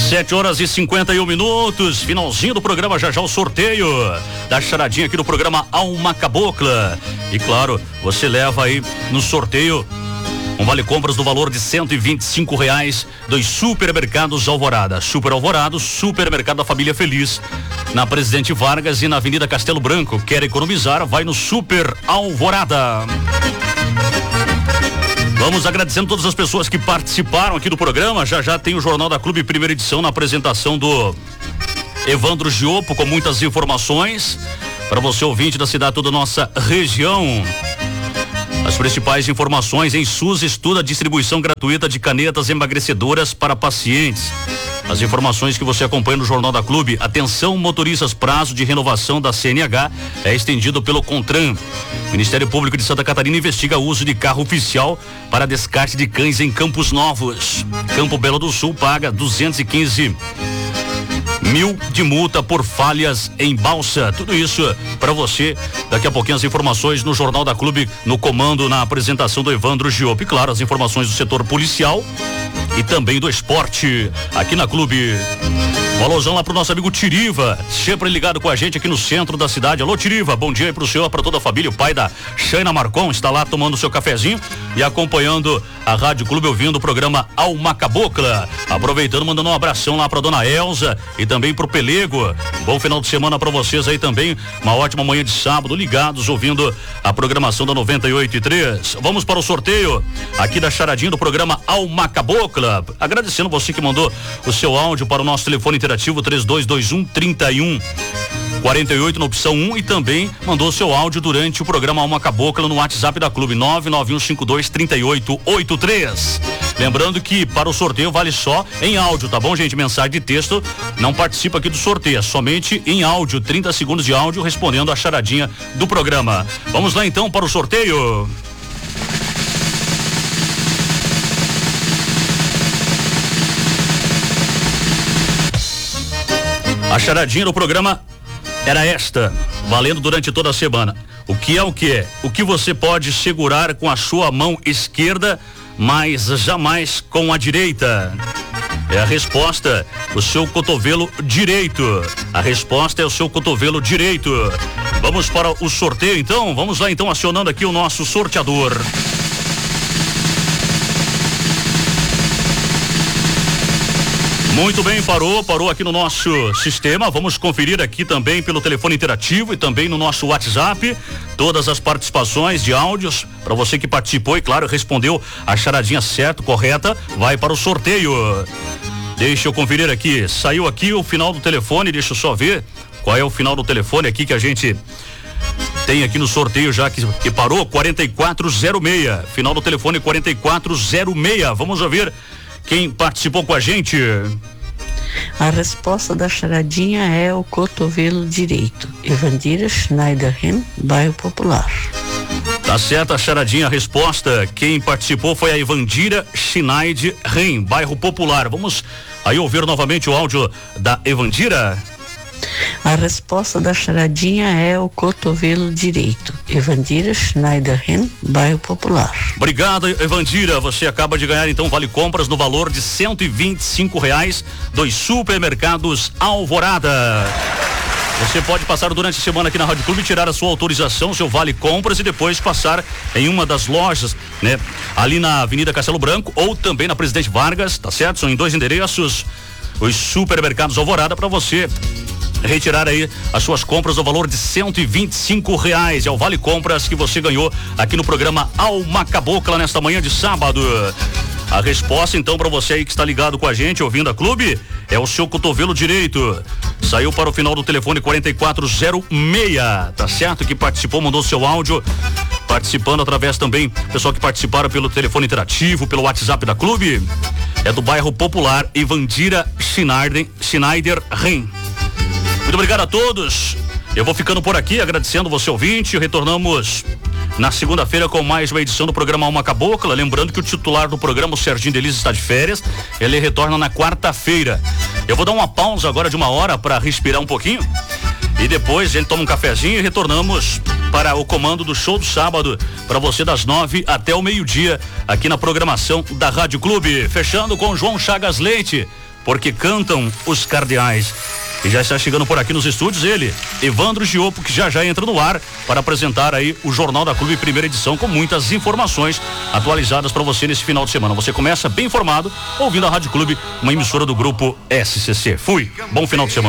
7h51, finalzinho do programa, já o sorteio da charadinha aqui do programa Alma Cabocla. E claro, você leva aí no sorteio um vale compras do valor de R$125 dos supermercados Alvorada. Super Alvorada, supermercado da família feliz, na Presidente Vargas e na Avenida Castelo Branco. Quer economizar? Vai no Super Alvorada. Vamos agradecendo todas as pessoas que participaram aqui do programa. Já tem o Jornal da Clube, primeira edição, na apresentação do Evandro Giopo, com muitas informações para você, ouvinte da cidade, toda a nossa região. As principais informações em SUS estuda a distribuição gratuita de canetas emagrecedoras para pacientes. As informações que você acompanha no Jornal da Clube. Atenção, motoristas, prazo de renovação da CNH é estendido pelo CONTRAN. Ministério Público de Santa Catarina investiga o uso de carro oficial para descarte de cães em Campos Novos. Campo Belo do Sul paga 215 mil de multa por falhas em balsa. Tudo isso para você. Daqui a pouquinho as informações no Jornal da Clube, no comando, na apresentação do Evandro Giopo. E claro, as informações do setor policial e também do esporte aqui na Clube. Um alôzão lá pro nosso amigo Tiriva, sempre ligado com a gente aqui no centro da cidade. Alô, Tiriva, bom dia aí pro senhor, pra toda a família. O pai da Shaina Marcon está lá tomando seu cafezinho e acompanhando a Rádio Clube, ouvindo o programa Alma Cabocla. Aproveitando, mandando um abração lá pra dona Elza e também pro Pelego. Bom final de semana pra vocês aí também. Uma ótima manhã de sábado, ligados, ouvindo a programação da 98.3. Vamos para o sorteio aqui da charadinha do programa Alma Cabocla. Agradecendo você que mandou o seu áudio para o nosso telefone interativo 3221-3148 na opção 1 e também mandou seu áudio durante o programa Alma Cabocla no WhatsApp da Clube 991523883. Lembrando que para o sorteio vale só em áudio, tá bom, gente? Mensagem de texto não participa aqui do sorteio, é somente em áudio, 30 segundos de áudio respondendo a charadinha do programa. Vamos lá então para o sorteio. A charadinha do programa era esta, valendo durante toda a semana. O que é o que é? O que você pode segurar com a sua mão esquerda, mas jamais com a direita? É a resposta, o seu cotovelo direito. A resposta é o seu cotovelo direito. Vamos para o sorteio então? Vamos lá então, acionando aqui o nosso sorteador. Muito bem, parou aqui no nosso sistema. Vamos conferir aqui também pelo telefone interativo e também no nosso WhatsApp todas as participações de áudios para você que participou e claro, respondeu a charadinha certa, correta, vai para o sorteio. Deixa eu conferir aqui, saiu aqui o final do telefone, deixa eu só ver qual é o final do telefone aqui que a gente tem aqui no sorteio já que parou, 4406, final do telefone 4406. Vamos ouvir quem participou com a gente. A resposta da charadinha é o cotovelo direito. Evandira Schneiderhen, bairro Popular. Tá certa a charadinha, a resposta. Quem participou foi a Evandira Schneiderhen, bairro Popular. Vamos aí ouvir novamente o áudio da Evandira. A resposta da charadinha é o cotovelo direito. Evandira Schneiderhen, bairro Popular. Obrigado, Evandira. Você acaba de ganhar então vale compras no valor de R$125 dos supermercados Alvorada. Você pode passar durante a semana aqui na Rádio Clube, tirar a sua autorização, seu vale compras e depois passar em uma das lojas, né? Ali na Avenida Castelo Branco ou também na Presidente Vargas, tá certo? São em 2 endereços, os supermercados Alvorada, para você retirar aí as suas compras no valor de R$125. É o vale compras que você ganhou aqui no programa Alma Cabocla nesta manhã de sábado. A resposta então para você aí que está ligado com a gente, ouvindo a Clube, é o seu cotovelo direito. Saiu para o final do telefone 4406, tá certo? Que participou, mandou seu áudio, participando através também, pessoal que participaram pelo telefone interativo, pelo WhatsApp da Clube, é do bairro Popular, Evandira Schneiderhen. Muito obrigado a todos. Eu vou ficando por aqui, agradecendo você, ouvinte. Retornamos na segunda-feira com mais uma edição do programa Alma Cabocla. Lembrando que o titular do programa, o Serginho Delis, está de férias. Ele retorna na quarta-feira. Eu vou dar uma pausa agora de 1 hora para respirar um pouquinho. E depois a gente toma um cafezinho e retornamos para o comando do show do sábado, para você das 9 até o meio-dia, aqui na programação da Rádio Clube. Fechando com João Chagas Leite. porque cantam os cardeais. E já está chegando por aqui nos estúdios ele, Evandro Giopo, que já entra no ar para apresentar aí o Jornal da Clube primeira edição com muitas informações atualizadas para você nesse final de semana. Você começa bem informado ouvindo a Rádio Clube, uma emissora do grupo SCC. Fui, bom final de semana.